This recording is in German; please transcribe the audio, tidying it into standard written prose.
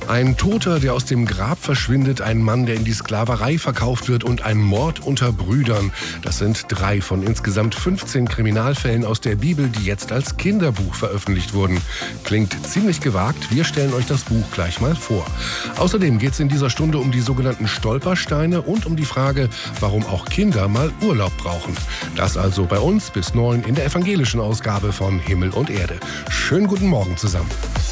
Ein Toter, der aus dem Grab verschwindet, ein Mann, der in die Sklaverei verkauft wird und ein Mord unter Brüdern. Das sind 3 von insgesamt 15 Kriminalfällen aus der Bibel, die jetzt als Kinderbuch veröffentlicht wurden. Klingt ziemlich gewagt, wir stellen euch das Buch gleich mal vor. Außerdem geht es in dieser Stunde um die sogenannten Stolpersteine und um die Frage, warum auch Kinder mal Urlaub brauchen. Das also bei uns bis 9 in der evangelischen Ausgabe von Himmel und Erde. Schönen guten Morgen zusammen.